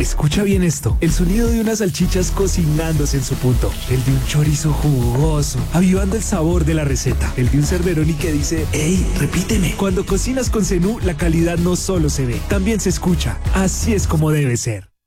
Escucha bien esto, el sonido de unas salchichas cocinándose en su punto, el de un chorizo jugoso, avivando el sabor de la receta, el de un Cerberoni que dice, ¡Ey, repíteme! Cuando cocinas con Zenú, la calidad no solo se ve, también se escucha. Así es como debe ser.